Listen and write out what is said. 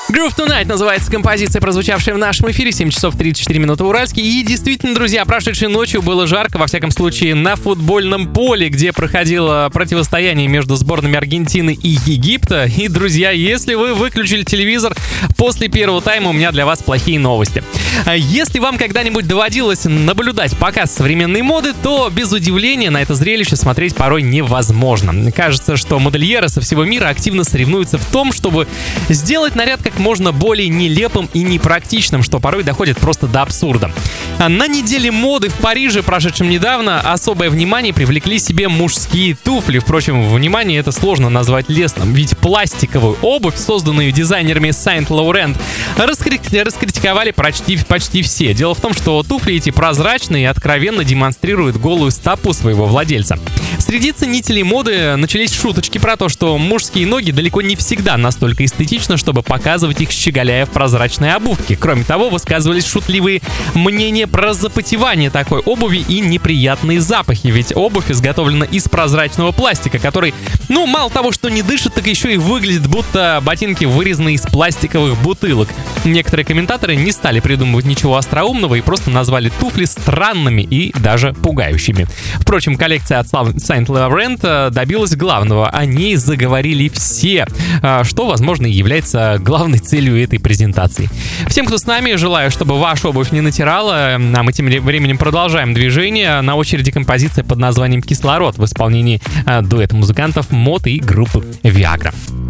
Groove Tonight называется композиция, прозвучавшая в нашем эфире. 7 часов 34 минуты уральский. И действительно, друзья, прошедшей ночью было жарко, во всяком случае, на футбольном поле, где проходило противостояние между сборными Аргентины и Египта. И, друзья, если вы выключили телевизор после первого тайма, у меня для вас плохие новости. Если вам когда-нибудь доводилось наблюдать показ современной моды, то без удивления на это зрелище смотреть порой невозможно. Кажется, что модельеры со всего мира активно соревнуются в том, чтобы сделать наряд как можно более нелепым и непрактичным, что порой доходит просто до абсурда. На неделе моды в Париже, прошедшем недавно, особое внимание привлекли себе мужские туфли. Впрочем, внимание это сложно назвать лестным, ведь пластиковую обувь, созданную дизайнерами Saint Laurent, раскритиковали почти все. Дело в том, что туфли эти прозрачные и откровенно демонстрируют голую стопу своего владельца. Среди ценителей моды начались шуточки про то, что мужские ноги далеко не всегда настолько эстетично, чтобы показывать их, щеголяя в прозрачной обувке. Кроме того, высказывались шутливые мнения про запотевание такой обуви и неприятные запахи, ведь обувь изготовлена из прозрачного пластика, который, мало того, что не дышит, так еще и выглядит, будто ботинки вырезаны из пластиковых бутылок. Некоторые комментаторы не стали придумывать ничего остроумного и просто назвали туфли странными и даже пугающими. Впрочем, коллекция от Saint Laurent добилась главного. О ней заговорили все, что, возможно, и является главной целью этой презентации. Всем, кто с нами, желаю, чтобы ваша обувь не натирала, а мы тем временем продолжаем движение. На очереди композиция под названием «Кислород» в исполнении дуэта музыкантов МОД и группы Viagra.